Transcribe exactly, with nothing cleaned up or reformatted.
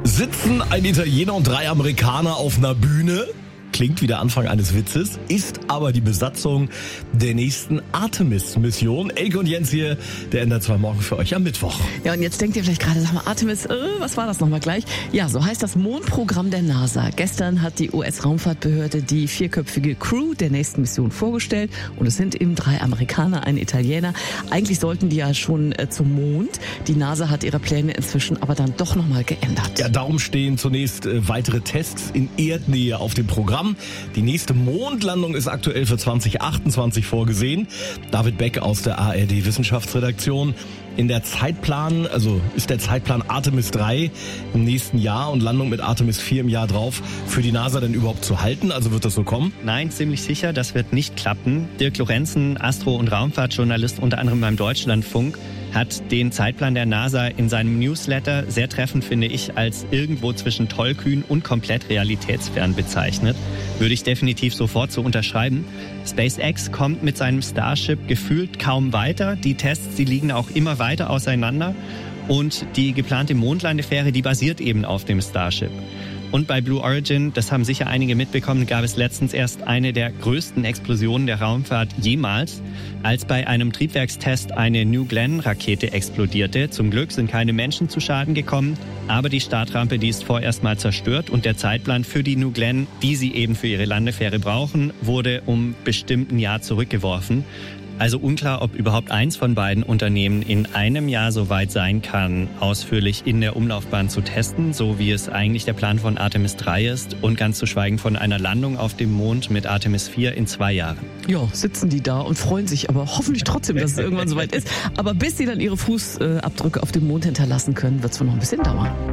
Sitzen ein Italiener und drei Amerikaner auf einer Bühne. Klingt wie der Anfang eines Witzes, ist aber die Besatzung der nächsten Artemis-Mission. Elke und Jens hier, der N D R zwei Morgen für euch am Mittwoch. Ja, und jetzt denkt ihr vielleicht gerade, sag mal, Artemis, äh, was war das nochmal gleich? Ja, so heißt das Mondprogramm der NASA. Gestern hat die U S-Raumfahrtbehörde die vierköpfige Crew der nächsten Mission vorgestellt. Und es sind eben drei Amerikaner, ein Italiener. Eigentlich sollten die ja schon äh, zum Mond. Die NASA hat ihre Pläne inzwischen aber dann doch nochmal geändert. Ja, darum stehen zunächst äh, weitere Tests in Erdnähe auf dem Programm. Die nächste Mondlandung ist aktuell für zwanzig achtundzwanzig vorgesehen. David Beck aus der A R D-Wissenschaftsredaktion. In der Zeitplan, also ist der Zeitplan Artemis drei im nächsten Jahr und Landung mit Artemis vier im Jahr drauf für die NASA denn überhaupt zu halten? Also wird das so kommen? Nein, ziemlich sicher, das wird nicht klappen. Dirk Lorenzen, Astro- und Raumfahrtjournalist unter anderem beim Deutschlandfunk, hat den Zeitplan der NASA in seinem Newsletter sehr treffend, finde ich, als irgendwo zwischen tollkühn und komplett realitätsfern bezeichnet. Würde ich definitiv sofort so unterschreiben. SpaceX kommt mit seinem Starship gefühlt kaum weiter. Die Tests, die liegen auch immer weiter auseinander. Und die geplante Mondlandefähre, die basiert eben auf dem Starship. Und bei Blue Origin, das haben sicher einige mitbekommen, gab es letztens erst eine der größten Explosionen der Raumfahrt jemals, als bei einem Triebwerkstest eine New Glenn-Rakete explodierte. Zum Glück sind keine Menschen zu Schaden gekommen, aber die Startrampe, die ist vorerst mal zerstört und der Zeitplan für die New Glenn, die sie eben für ihre Landefähre brauchen, wurde um bestimmt ein Jahr zurückgeworfen. Also unklar, ob überhaupt eins von beiden Unternehmen in einem Jahr so weit sein kann, ausführlich in der Umlaufbahn zu testen, so wie es eigentlich der Plan von Artemis drei ist und ganz zu schweigen von einer Landung auf dem Mond mit Artemis vier in zwei Jahren. Ja, sitzen die da und freuen sich aber hoffentlich trotzdem, dass es irgendwann soweit ist. Aber bis sie dann ihre Fußabdrücke auf dem Mond hinterlassen können, wird es wohl noch ein bisschen dauern.